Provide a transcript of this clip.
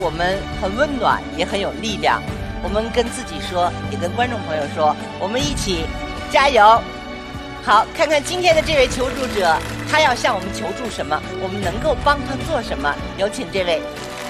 我们很温暖，也很有力量。我们跟自己说，也跟观众朋友说，我们一起加油。好，看看今天的这位求助者，他要向我们求助什么，我们能够帮他做什么？有请这位